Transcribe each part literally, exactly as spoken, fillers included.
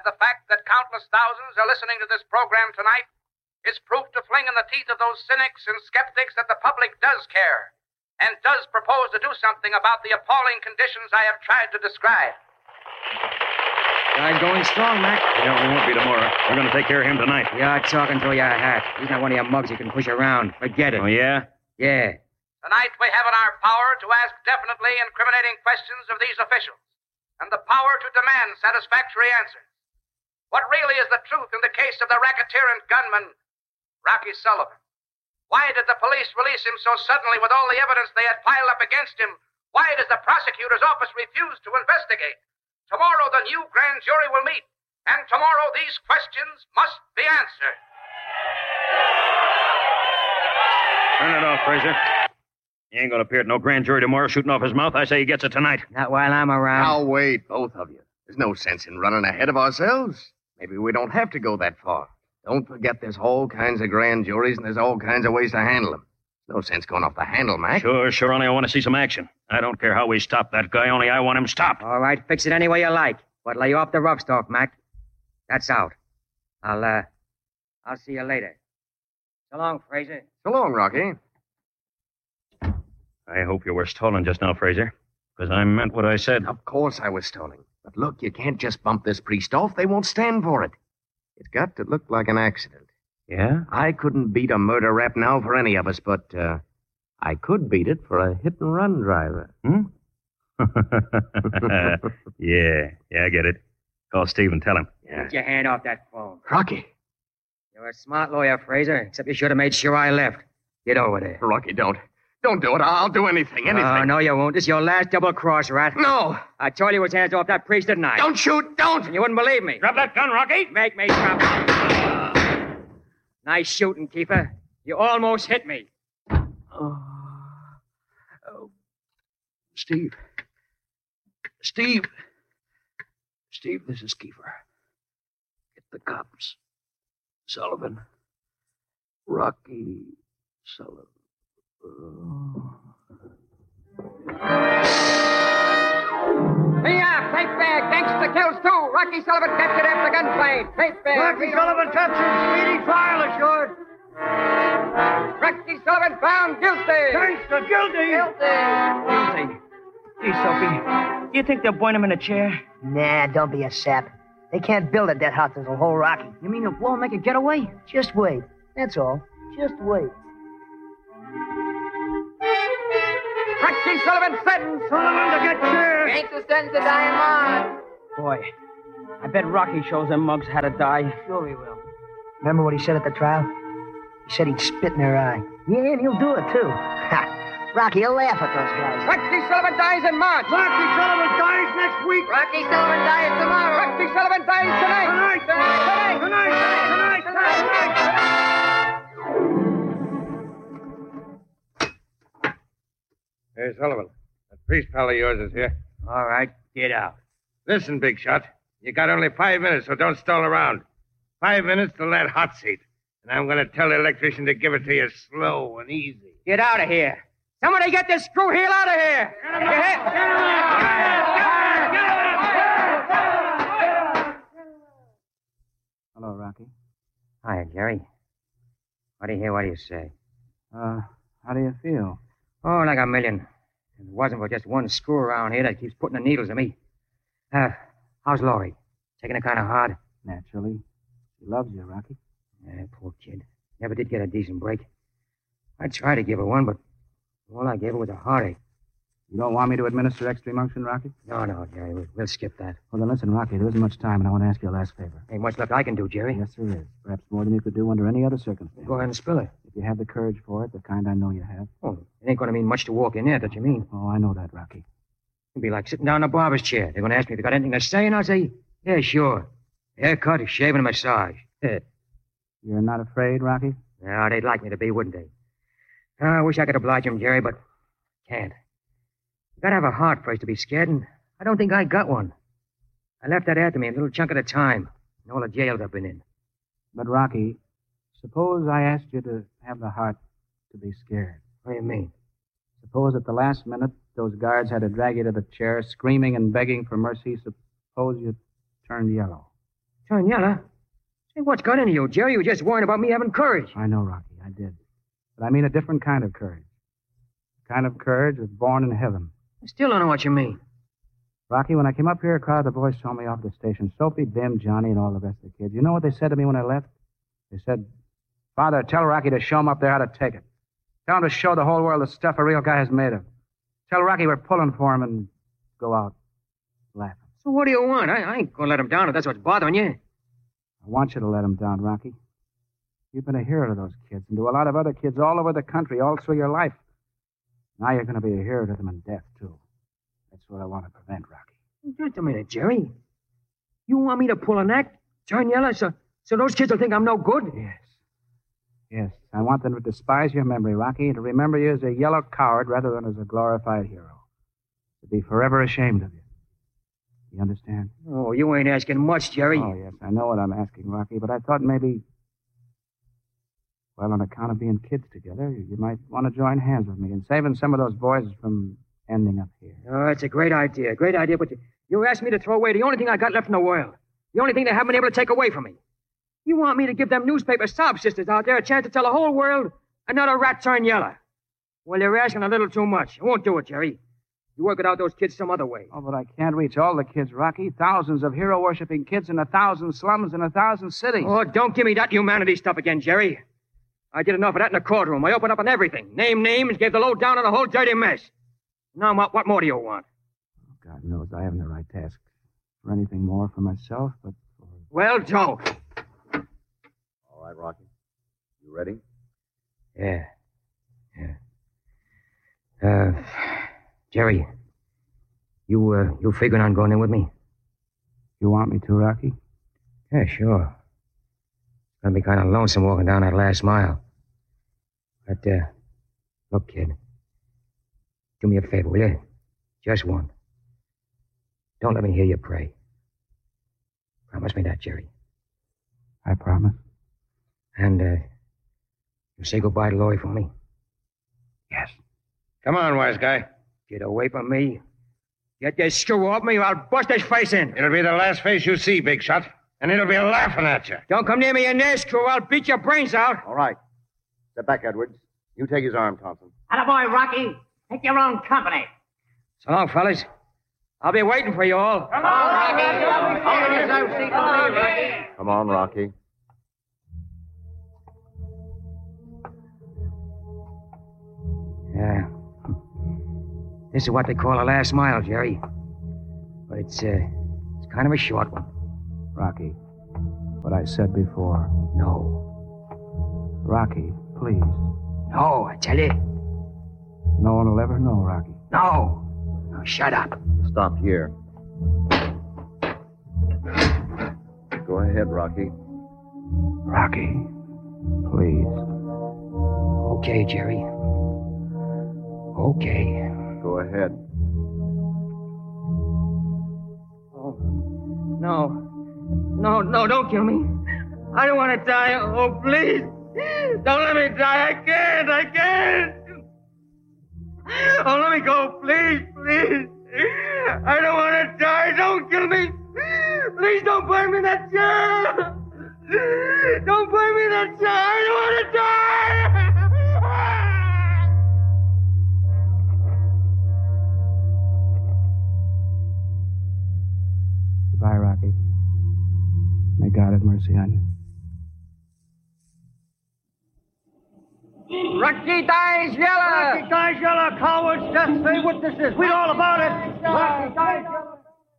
that the fact that countless thousands are listening to this program tonight is proof to fling in the teeth of those cynics and skeptics that the public does care and does propose to do something about the appalling conditions I have tried to describe. Guy's going strong, Mac. Yeah, we won't be tomorrow. We're going to take care of him tonight. You're talking through your hat. He's not one of your mugs you can push around. Forget it. Oh, yeah? Yeah. Tonight we have in our power to ask definitely incriminating questions of these officials and the power to demand satisfactory answers. What really is the truth in the case of the racketeer and gunman, Rocky Sullivan? Why did the police release him so suddenly with all the evidence they had piled up against him? Why does the prosecutor's office refuse to investigate? Tomorrow the new grand jury will meet, and tomorrow these questions must be answered. Turn it off, Fraser. He ain't going to appear at no grand jury tomorrow shooting off his mouth. I say he gets it tonight. Not while I'm around. Now, wait, both of you. There's no sense in running ahead of ourselves. Maybe we don't have to go that far. Don't forget there's all kinds of grand juries and there's all kinds of ways to handle them. No sense going off the handle, Mac. Sure, sure, only I want to see some action. I don't care how we stop that guy, only I want him stopped. All right, fix it any way you like. But lay off the rough stuff, Mac. That's out. I'll, uh, I'll see you later. So long, Fraser. So long, Rocky. I hope you were stolen just now, Fraser, because I meant what I said. Of course I was stolen. But look, you can't just bump this priest off. They won't stand for it. It's got to look like an accident. Yeah? I couldn't beat a murder rap now for any of us, but uh, I could beat it for a hit-and-run driver. Hmm? yeah, yeah, I get it. Call Steve and tell him. Yeah. Get your hand off that phone. Rocky. You're a smart lawyer, Fraser, except you should have made sure I left. Get over there. Rocky, don't. Don't do it. I'll do anything, anything. Oh, no, you won't. This is your last double-cross, rat. No. I told you it was hands off that priest, didn't I? Don't shoot. Don't. And you wouldn't believe me. Drop that gun, Rocky. Make me drop it. Nice shooting, Kiefer. You almost hit me. Oh. Oh. Steve. Steve. Steve, this is Kiefer. Get the cops. Sullivan. Rocky Sullivan. Oh. Here, tape bag. Gangster kills two. Rocky Sullivan captured after gunfight. Tape bag. Rocky Sullivan captured. Speedy trial assured. Rocky Sullivan found guilty. Gangster guilty. Guilty. Guilty. Gee, Sophie, do you think they'll point him in a chair? Nah, don't be a sap. They can't build a dead house that'll hold Rocky. You mean they'll blow and make a getaway? Just wait. That's all. Just wait. Rocky Sullivan sentenced. Sullivan to get chair. Gangster sentenced to die in March. Boy, I bet Rocky shows them mugs how to die. Sure he will. Remember what he said at the trial? He said he'd spit in their eye. Yeah, and he'll do it, too. Ha! Rocky, he'll laugh at those guys. Rocky Sullivan dies in March. Rocky Sullivan dies next week. Rocky Sullivan dies tomorrow. Rocky Sullivan dies tonight. Tonight. Tonight. Tonight. Tonight. Tonight. Tonight. Hey, Sullivan, that priest pal of yours is here. All right, get out. Listen, big shot. You got only five minutes, so don't stall around. Five minutes till that hot seat. And I'm going to tell the electrician to give it to you slow and easy. Get out of here. Somebody get this screw heel out of here. Hello, Rocky. Hi, Jerry. What do you hear? What do you say? Uh, how do you feel? Oh, like a million. If it wasn't for just one screw around here that keeps putting the needles in me. Uh, how's Laurie? Taking it kind of hard? Naturally. She loves you, Rocky. Yeah, poor kid. Never did get a decent break. I tried to give her one, but all I gave her was a heartache. You don't want me to administer extreme unction, Rocky? No, no, Jerry. We'll, we'll skip that. Well, then listen, Rocky, there isn't much time, and I want to ask you a last favor. Ain't much left I can do, Jerry. Yes, there is. Perhaps more than you could do under any other circumstance. Go ahead and spill it. If you have the courage for it, the kind I know you have. Oh, it ain't going to mean much to walk in there, that you mean. Oh, I know that, Rocky. It'd be like sitting down in a barber's chair. They're going to ask me if I got anything to say, and I'll say, yeah, sure. Haircut, a shave, and a massage. Yeah. You're not afraid, Rocky? No, they'd like me to be, wouldn't they? Oh, I wish I could oblige them, Jerry, but can't. You gotta have a heart first to be scared, and I don't think I got one. I left that after me a little chunk at a time, in all the jails I've been in. But, Rocky, suppose I asked you to have the heart to be scared. What do you mean? Suppose at the last minute those guards had to drag you to the chair, screaming and begging for mercy. Suppose you turned yellow. Turn yellow? Hey, what's got into you, Jerry? You were just worrying about me having courage. I know, Rocky, I did. But I mean a different kind of courage. The kind of courage that's born in heaven. I still don't know what you mean. Rocky, when I came up here, a crowd of the boys saw me off at the station. Soapy, Bim, Johnny, and all the rest of the kids. You know what they said to me when I left? They said, Father, tell Rocky to show him up there how to take it. Tell him to show the whole world the stuff a real guy is made of. Tell Rocky we're pulling for him and go out laughing. So what do you want? I, I ain't going to let him down if that's what's bothering you. I want you to let him down, Rocky. You've been a hero to those kids and to a lot of other kids all over the country all through your life. Now you're going to be a hero to them in death, too. That's what I want to prevent, Rocky. Just a minute, Jerry. You want me to pull an act? Turn yellow so, so those kids will think I'm no good? Yes. Yes. I want them to despise your memory, Rocky, and to remember you as a yellow coward rather than as a glorified hero. To be forever ashamed of you. You understand? Oh, you ain't asking much, Jerry. Oh, yes, I know what I'm asking, Rocky, but I thought maybe, well, on account of being kids together, you might want to join hands with me in saving some of those boys from ending up here. Oh, it's a great idea, great idea, but you, you asked me to throw away the only thing I got left in the world. The only thing they haven't been able to take away from me. You want me to give them newspaper sob sisters out there a chance to tell the whole world another rat turned yellow. Well, you're asking a little too much. I won't do it, Jerry. You work it out those kids some other way. Oh, but I can't reach all the kids, Rocky. Thousands of hero-worshipping kids in a thousand slums in a thousand cities. Oh, don't give me that humanity stuff again, Jerry. I did enough of that in the courtroom. I opened up on everything. Named names, gave the lowdown on the whole dirty mess. Now, what, what more do you want? God knows I haven't the right to ask for anything more for myself, but for... Well, Joe. All right, Rocky. You ready? Yeah. Yeah. Uh, Jerry, you, uh, you figuring on going in with me? You want me to, Rocky? Yeah, sure. It's gonna be kind of lonesome walking down that last mile. But, uh, look, kid. Do me a favor, will you? Just one. Don't let me hear you pray. Promise me that, Jerry. I promise. And, uh, you say goodbye to Laurie for me? Yes. Come on, wise guy. Get away from me. Get this screw off me or I'll bust his face in. It'll be the last face you see, Big Shot. And it'll be laughing at you. Don't come near me in there, screw. I'll beat your brains out. All right. Step back, Edwards. You take his arm, Thompson. Attaboy, Rocky. Take your own company. So long, fellas. I'll be waiting for you all. Come on, Rocky. Come on, Rocky. Yeah. This is what they call a last mile, Jerry. But it's, uh, it's kind of a short one. Rocky, what I said before. No. Rocky, please. No, I tell you. No one will ever know, Rocky. No. No, shut up. Stop here. Go ahead, Rocky. Rocky, please. Okay, Jerry. Okay. Go ahead. Oh, no. No, no, don't kill me. I don't want to die. Oh, please. Don't let me die. I can't. I can't. Oh, let me go. Please, please. I don't want to die. Don't kill me. Please don't burn me in that chair. Don't burn me in that chair. I don't want to die. Goodbye, Rocky. May God have mercy on you. Rocky dies yellow. Rocky dies yellow, cowards. Just say witnesses. Read all about it. Rocky dies yellow.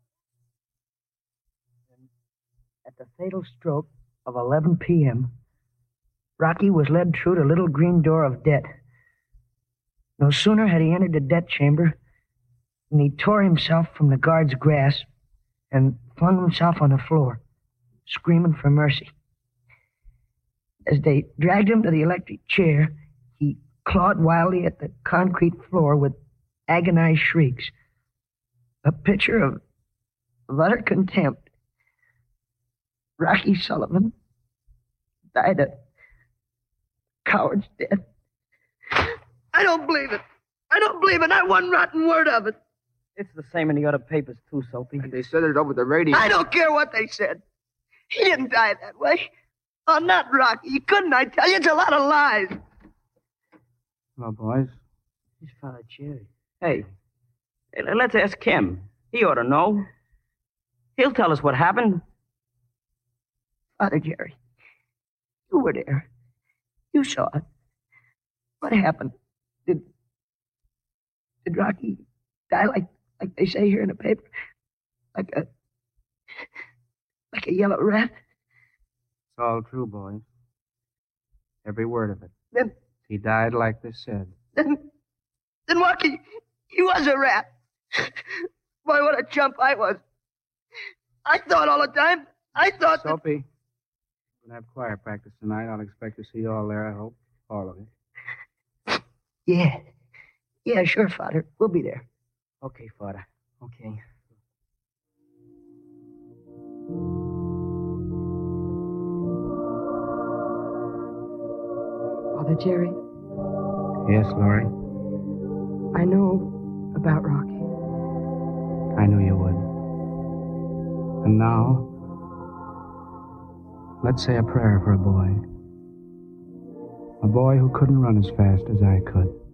At the fatal stroke of eleven p.m., Rocky was led through the little green door of death. No sooner had he entered the death chamber than he tore himself from the guard's grasp and flung himself on the floor, screaming for mercy. As they dragged him to the electric chair, he clawed wildly at the concrete floor with agonized shrieks. A picture of, of utter contempt. Rocky Sullivan died a coward's death. I don't believe it. I don't believe it. Not one rotten word of it. It's the same in the other papers, too, Soapy. They said it over the radio. I don't care what they said. He didn't die that way. Oh, not Rocky. He couldn't, I tell you. It's a lot of lies. Hello, boys. His Father Jerry. Hey, hey, let's ask him. He ought to know. He'll tell us what happened. Father Jerry, you were there. You saw it. What happened? Did did Rocky die like like they say here in the paper? Like a like a yellow rat? It's all true, boys. Every word of it. Then He died like they said. then then Rocky, he was a rat. Boy, what a chump I was. I thought all the time. I thought that... Soapy, we're going to have choir practice tonight. I'll expect to see you all there, I hope. All of you. Yeah. Yeah, sure, Father. We'll be there. Okay, Father. Okay. Father Jerry, Yes, Laurie? I know about Rocky. I knew you would. And now, let's say a prayer for a boy. A boy who couldn't run as fast as I could.